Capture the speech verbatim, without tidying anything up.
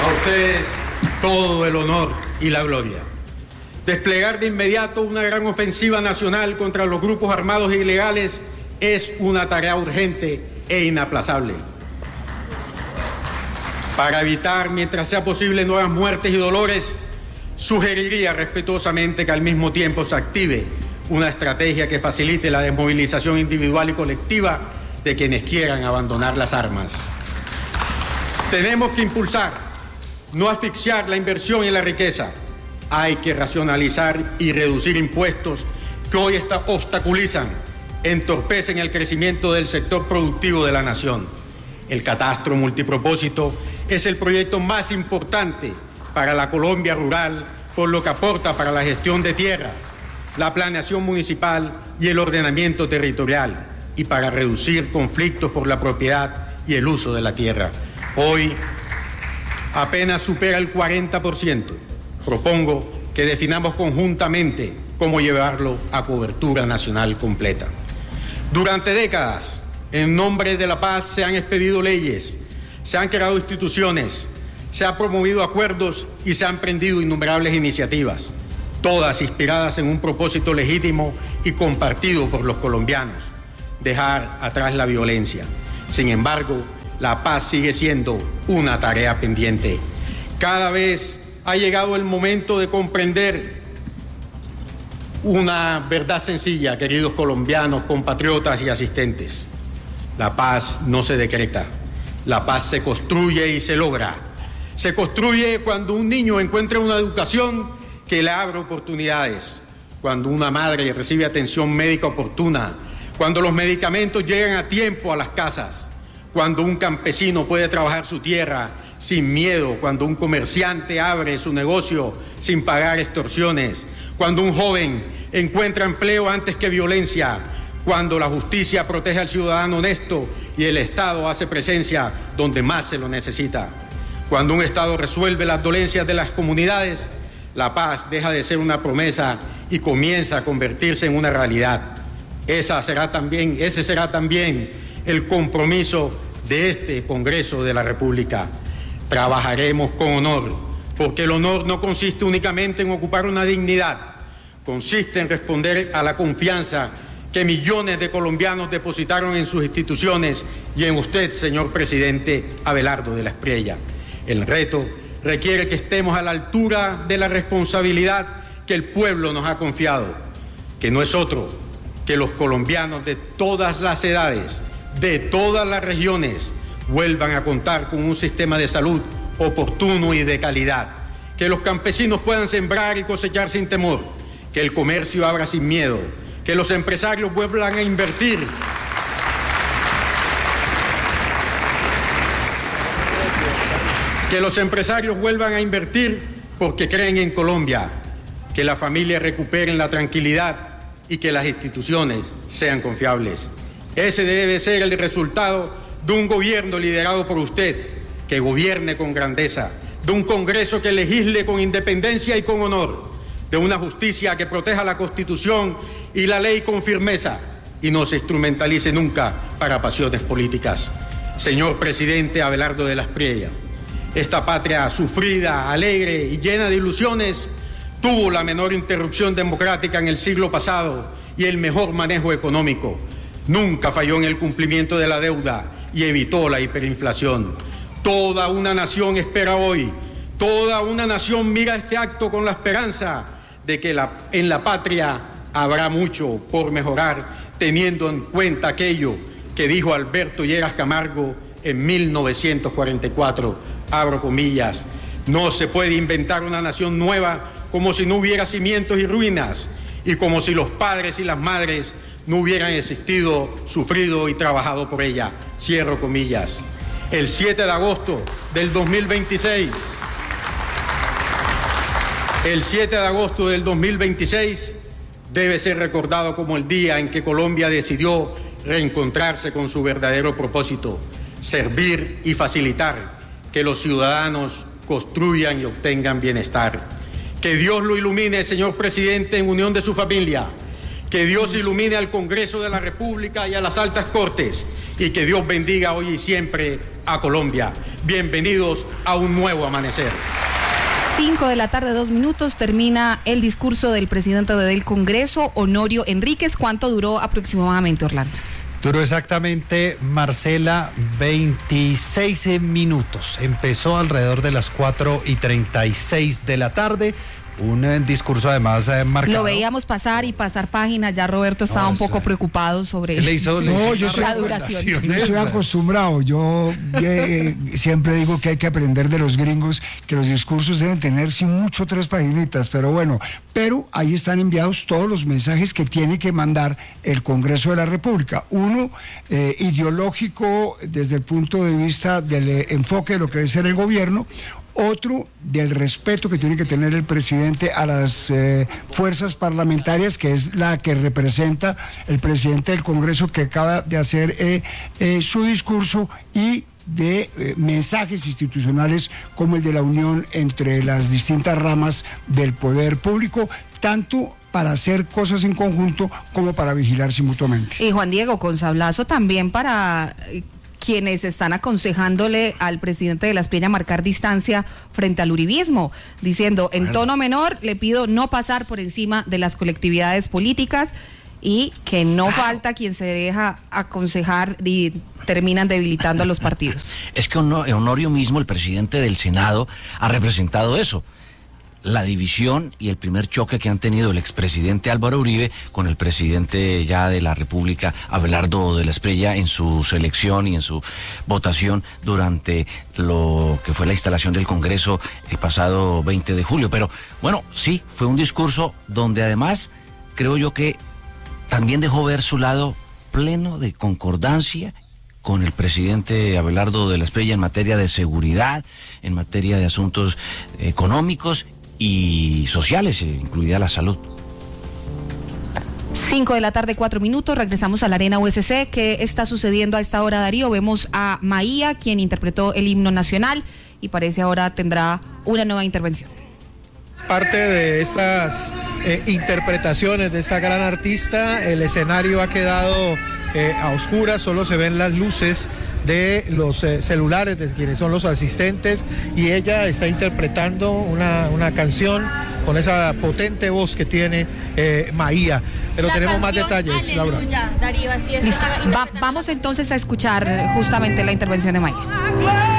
A ustedes todo el honor y la gloria. Desplegar de inmediato una gran ofensiva nacional contra los grupos armados e ilegales es una tarea urgente e inaplazable. Para evitar, mientras sea posible, nuevas muertes y dolores, sugeriría respetuosamente que al mismo tiempo se active una estrategia que facilite la desmovilización individual y colectiva de quienes quieran abandonar las armas. Tenemos que impulsar, no asfixiar la inversión y la riqueza. Hay que racionalizar y reducir impuestos que hoy obstaculizan, entorpecen el crecimiento del sector productivo de la nación. El catastro multipropósito es el proyecto más importante para la Colombia rural, por lo que aporta para la gestión de tierras, la planeación municipal y el ordenamiento territorial, y para reducir conflictos por la propiedad y el uso de la tierra. Hoy apenas supera el cuarenta por ciento. Propongo que definamos conjuntamente cómo llevarlo a cobertura nacional completa. Durante décadas, en nombre de la paz, se han expedido leyes, se han creado instituciones, se han promovido acuerdos y se han emprendido innumerables iniciativas, todas inspiradas en un propósito legítimo y compartido por los colombianos: dejar atrás la violencia. Sin embargo, la paz sigue siendo una tarea pendiente. Cada vez ha llegado el momento de comprender una verdad sencilla, queridos colombianos, compatriotas y asistentes. La paz no se decreta, la paz se construye y se logra. Se construye cuando un niño encuentra una educación que le abre oportunidades, cuando una madre recibe atención médica oportuna, cuando los medicamentos llegan a tiempo a las casas, cuando un campesino puede trabajar su tierra sin miedo, cuando un comerciante abre su negocio sin pagar extorsiones, cuando un joven encuentra empleo antes que violencia, cuando la justicia protege al ciudadano honesto y el Estado hace presencia donde más se lo necesita. Cuando un Estado resuelve las dolencias de las comunidades, la paz deja de ser una promesa y comienza a convertirse en una realidad. Esa será también, ese será también el compromiso de este Congreso de la República. Trabajaremos con honor, porque el honor no consiste únicamente en ocupar una dignidad, consiste en responder a la confianza que millones de colombianos depositaron en sus instituciones y en usted, señor presidente Abelardo de la Espriella. El reto requiere que estemos a la altura de la responsabilidad que el pueblo nos ha confiado, que no es otro que los colombianos de todas las edades, de todas las regiones, vuelvan a contar con un sistema de salud oportuno y de calidad, que los campesinos puedan sembrar y cosechar sin temor, que el comercio abra sin miedo, que los empresarios vuelvan a invertir, que los empresarios vuelvan a invertir porque creen en Colombia, que las familias recuperen la tranquilidad y que las instituciones sean confiables. Ese debe ser el resultado de un gobierno liderado por usted, que gobierne con grandeza, de un Congreso que legisle con independencia y con honor, de una justicia que proteja la Constitución y la ley con firmeza y no se instrumentalice nunca para pasiones políticas. Señor presidente Abelardo de la Espriella, esta patria sufrida, alegre y llena de ilusiones tuvo la menor interrupción democrática en el siglo pasado y el mejor manejo económico. Nunca falló en el cumplimiento de la deuda y evitó la hiperinflación. Toda una nación espera hoy, toda una nación mira este acto con la esperanza de que la, en la patria habrá mucho por mejorar, teniendo en cuenta aquello que dijo Alberto Lleras Camargo en mil novecientos cuarenta y cuatro, abro comillas: no se puede inventar una nación nueva como si no hubiera cimientos y ruinas, y como si los padres y las madres no hubieran existido, sufrido y trabajado por ella, cierro comillas. El siete de agosto del dos mil veintiséis, el siete de agosto del dos mil veintiséis debe ser recordado como el día en que Colombia decidió reencontrarse con su verdadero propósito: servir y facilitar que los ciudadanos construyan y obtengan bienestar. Que Dios lo ilumine, señor presidente, en unión de su familia. Que Dios ilumine al Congreso de la República y a las altas cortes, y que Dios bendiga hoy y siempre a Colombia. Bienvenidos a un nuevo amanecer. Cinco de la tarde, dos minutos, termina el discurso del presidente del Congreso, Honorio Enríquez. ¿Cuánto duró aproximadamente, Orlando? Duró exactamente, Marcela, veintiséis minutos. Empezó alrededor de las cuatro y treinta y seis de la tarde. Un eh, discurso además eh, marcado. Lo veíamos pasar y pasar páginas, ya Roberto estaba no, un poco sí. preocupado sobre le hizo, le no, hizo yo soy, la duración. yo estoy acostumbrado, yo eh, siempre digo que hay que aprender de los gringos, que los discursos deben tener sin mucho tres paginitas, pero bueno, pero ahí están enviados todos los mensajes que tiene que mandar el Congreso de la República. Uno, eh, ideológico desde el punto de vista del eh, enfoque de lo que debe ser el gobierno. Otro, del respeto que tiene que tener el presidente a las eh, fuerzas parlamentarias, que es la que representa el presidente del Congreso, que acaba de hacer eh, eh, su discurso, y de eh, mensajes institucionales como el de la unión entre las distintas ramas del poder público, tanto para hacer cosas en conjunto como para vigilarse mutuamente. Y Juan Diego, con sablazo también para eh, quienes están aconsejándole al presidente de Las Piñas marcar distancia frente al uribismo, diciendo, en tono menor, le pido no pasar por encima de las colectividades políticas, y que no falta quien se deja aconsejar y terminan debilitando a los partidos. Es que Honorio mismo, el presidente del Senado, ha representado eso. La división y el primer choque que han tenido el expresidente Álvaro Uribe con el presidente ya de la República, Abelardo de la Espriella, en su selección y en su votación durante lo que fue la instalación del Congreso el pasado veinte de julio. Pero bueno, sí, fue un discurso donde además creo yo que también dejó ver su lado pleno de concordancia con el presidente Abelardo de la Espriella en materia de seguridad, en materia de asuntos económicos y sociales, incluida la salud. Cinco de la tarde, cuatro minutos, regresamos a la Arena U S C. ¿Qué está sucediendo a esta hora, Darío? Vemos a Maía, quien interpretó el himno nacional, y parece ahora tendrá una nueva intervención. Parte de estas eh, interpretaciones de esta gran artista, el escenario ha quedado eh, a oscuras, solo se ven las luces de los eh, celulares de quienes son los asistentes, y ella está interpretando una, una canción con esa potente voz que tiene eh, Maía. Pero la tenemos más canción, detalles, aleluya, Laura. Darío, así es. Listo. Va, vamos entonces a escuchar justamente la intervención de Maía.